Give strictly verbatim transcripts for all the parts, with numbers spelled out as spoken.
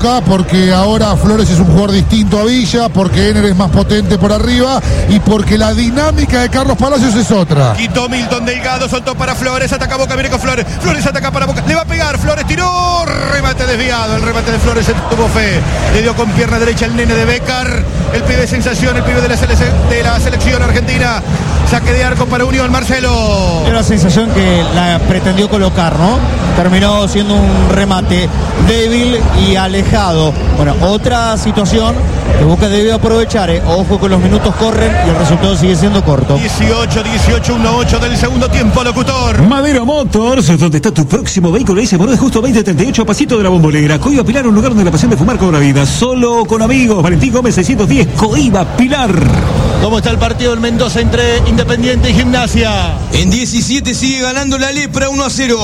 Boca, porque ahora Flores es un jugador distinto a Villa, porque Ener es más potente por arriba y porque la dinámica de Carlos Palacios es otra. Quitó Milton Delgado, soltó para Flores, ataca Boca, viene con Flores, Flores ataca para Boca, le va a pegar, Flores tiró, remate desviado, el remate de Flores tuvo fe, le dio con pierna derecha el nene de Bécar, el pibe sensación, el pibe de la, sele de la selección argentina. Saque de arco para Unión, Marcelo. Tiene la sensación que la pretendió colocar, ¿no? Terminó siendo un remate débil y alejado. Bueno, otra situación que Boca debió aprovechar, ¿eh? Ojo que los minutos corren y el resultado sigue siendo corto. dieciocho, dieciocho, uno ocho del segundo tiempo, locutor. Madero Motors, donde está tu próximo vehículo. Ahí se pone justo veinte treinta y ocho, pasito de la Bombonera. Coiba Pilar, un lugar donde la pasión de fumar cobra vida. Solo con amigos. Valentín Gómez seiscientos diez, Coiba Pilar. ¿Cómo está el partido en Mendoza entre Independiente y Gimnasia? En diecisiete sigue ganando la Lepra uno a cero.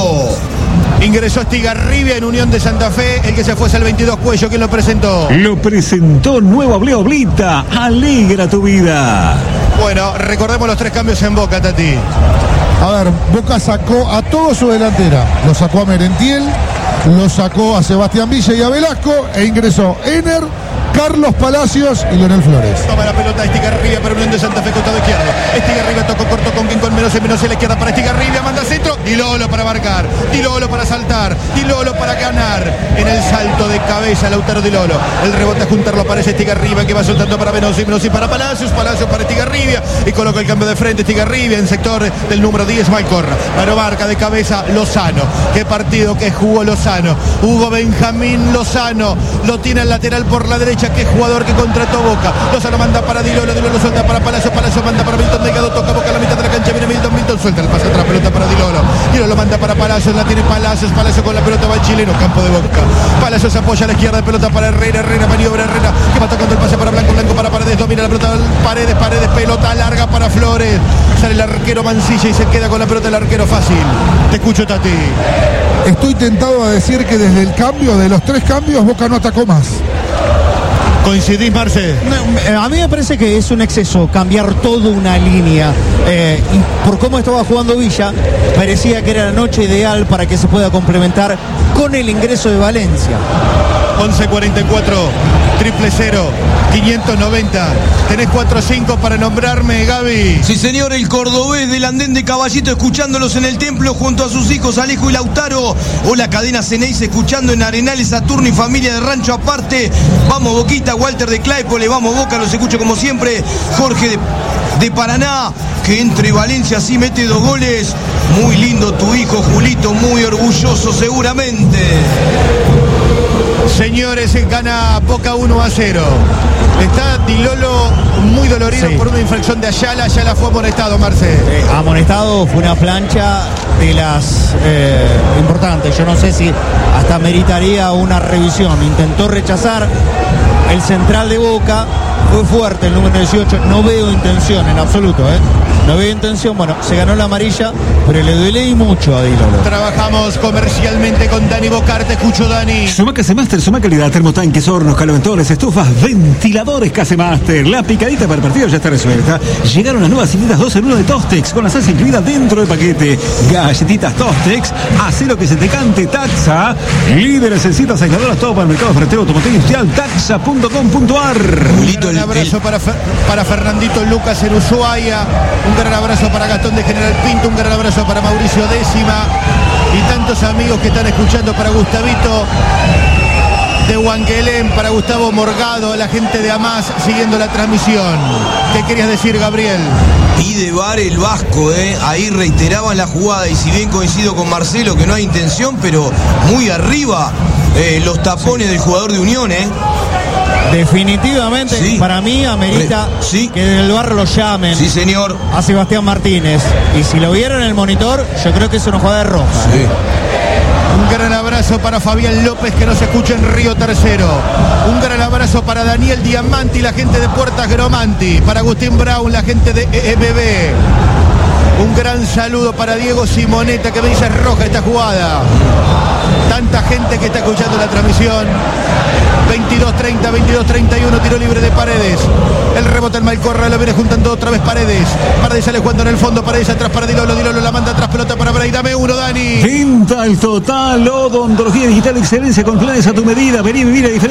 Ingresó Estigarribia en Unión de Santa Fe, el que se fue es el veintidós Cuello. ¿Quién lo presentó? Lo presentó Nuevo Ableo Blita. Alegra tu vida. Bueno, recordemos los tres cambios en Boca, Tati. A ver, Boca sacó a toda su delantera. Lo sacó a Merentiel, lo sacó a Sebastián Villa y a Velasco e ingresó Ener, Carlos Palacios y Leonel Flores. Toma la pelota Estigarribia para Unión de Santa Fe, costado izquierdo. Estigarribia tocó corto con quien con menos en menos a la izquierda para Estigarribia, manda centro. Dilolo para marcar, Dilolo para saltar, Dilolo para ganar. En el salto de cabeza, Lautaro Dilolo. El rebote a juntarlo aparece Estigarribia que va soltando para Menossi, Menossi para Palacios, Palacios para Estigarribia y coloca el cambio de frente Estigarribia en sector del número diez, Malcorra. Pero marca de cabeza Lozano. Qué partido que jugó Lozano. Hugo Benjamín Lozano lo tiene al lateral por la derecha. Qué jugador que contrató Boca. Lozano manda para Dilolo, Dilolo suelta para Palacio, Palacio manda para Milton Delgado, toca Boca a la mitad de la cancha, viene Milton, Milton suelta el pase atrás, pelota para Dilolo, Dilolo manda para Palacios, la tiene Palacios, Palacios con la pelota va el chileno, campo de Boca. Palacios apoya a la izquierda, pelota para Herrera, Herrera, maniobra Herrera, que va tocando el pase para Blanco, Blanco para Paredes, domina la pelota, Paredes, Paredes, pelota larga para Flores, sale el arquero Mancilla y se queda con la pelota el arquero fácil. Te escucho, Tati. Estoy tentado a decir que desde el cambio, de los tres cambios, Boca no atacó más. ¿Coincidís, Marce? A mí me parece que es un exceso cambiar toda una línea. Eh, y por cómo estaba jugando Villa, parecía que era la noche ideal para que se pueda complementar con el ingreso de Valencia. once cuarenta y cuatro, triple cero, quinientos noventa. Tenés cuatro cinco para nombrarme, Gaby. Sí, señor, el cordobés del andén de Caballito, escuchándolos en el templo junto a sus hijos Alejo y Lautaro. O la cadena Ceneice, escuchando en Arenales, Saturno y familia de Rancho Aparte. Vamos, Boquita, Walter de Claypole, vamos, Boca, los escucho como siempre. Jorge de, de Paraná, que entre Valencia sí mete dos goles. Muy lindo tu hijo, Julito, muy orgulloso seguramente. Señores, gana Boca uno a cero. Está Dilolo muy dolorido sí. por una infracción de Ayala. Ayala fue amonestado, Marce. Eh, amonestado, fue una plancha de las eh, importantes. Yo no sé si hasta meritaría una revisión. Intentó rechazar el central de Boca. Fue fuerte el número dieciocho. No veo intención en absoluto, ¿eh? No veo intención. Bueno, se ganó la amarilla, pero le duele y mucho a Dilolo. Trabajamos comercialmente con Dani Bocar. Te escucho, Dani. Suma Casemaster, suma calidad, termotanques, hornos, caloventores, estufas, ventiladores Casemaster. La picadita para el partido ya está resuelta. Llegaron las nuevas cilindras dos en uno de Tostex, con la salsa incluida dentro del paquete. Galletitas Tostex, haz lo que se te cante, Taxa. Líderes en citas aisladoras, todo para el mercado ferretero automotriz industrial, taxa punto com punto ar. Un gran abrazo para, para Fernandito Lucas en Ushuaia. Un gran abrazo para Gastón de General Pinto. Un gran abrazo para Mauricio Décima. Y tantos amigos que están escuchando, para Gustavito de Huanquelén, para Gustavo Morgado, la gente de Amás siguiendo la transmisión. ¿Qué querías decir, Gabriel? Pide V A R el Vasco, ¿eh? Ahí reiteraban la jugada y si bien coincido con Marcelo que no hay intención, pero muy arriba eh, los tapones del jugador de Unión, ¿eh? Definitivamente, sí. Para mí amerita sí. que desde el barrio lo llamen. Sí, señor. A Sebastián Martínez. Y si lo vieron en el monitor, yo creo que es una jugada de roja. Sí. Un gran abrazo para Fabián López, que nos escucha en Río Tercero. Un gran abrazo para Daniel Diamanti, la gente de Puertas Gromanti. Para Agustín Brown, la gente de E M B. Un gran saludo para Diego Simoneta, que me dice roja esta jugada. Tanta gente que está escuchando la transmisión. veintidós treinta, veintidós treinta y uno, tiro libre de Paredes. El rebote en Malcorra, lo viene juntando otra vez Paredes. Paredes sale jugando en el fondo, Paredes atrás para Dilolo, Dilolo la manda atrás, pelota para Bray, dame uno, Dani. Dental Total, odontología digital, excelencia con planes a tu medida. Vení a vivir a diferencia.